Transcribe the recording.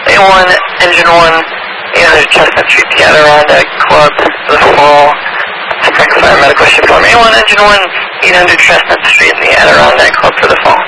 A1, Engine 1, 800 Chestnut Street, the Adirondack Club for the fall. Spring Fire Medical Ship Form A1, Engine 1, 800 Chestnut Street, the Adirondack Club for the fall.